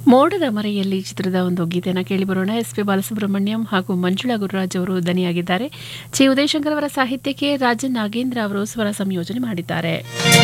ಮೋಡದ ಮರೆಯಲ್ಲಿ ಚಿತ್ರದ ಒಂದು ಗೀತೆಯನ್ನು ಕೇಳಿಬರೋಣ. ಎಸ್ ಪಿ ಬಾಲಸುಬ್ರಹ್ಮಣ್ಯಂ ಹಾಗೂ ಮಂಜುಳಾ ಗುರುರಾಜ್ ಅವರು ದನಿಯಾಗಿದ್ದಾರೆ. ಚಿ ಉದಯಶಂಕರ್ ಅವರ ಸಾಹಿತ್ಯಕ್ಕೆ ರಾಜನ್ ನಾಗೇಂದ್ರ ಅವರು ಸ್ವರ ಸಂಯೋಜನೆ ಮಾಡಿದ್ದಾರೆ.